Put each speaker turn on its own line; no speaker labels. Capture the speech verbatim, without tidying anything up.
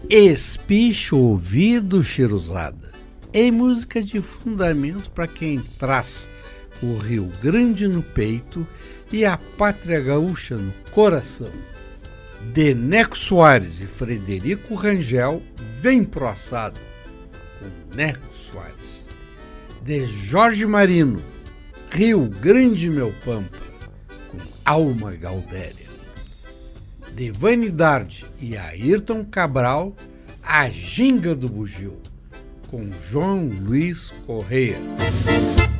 Espicha o ouvido, cheirosada. É música de fundamento para quem traz o Rio Grande no peito e a pátria gaúcha no coração. De Neco Soares e Frederico Rangel, vem pro assado com Neco Soares. De Jorge Marino, Rio Grande meu pampa, com Alma Gaudéria. De Vanidade e Ayrton Cabral, a ginga do bugio, com João Luiz Correia.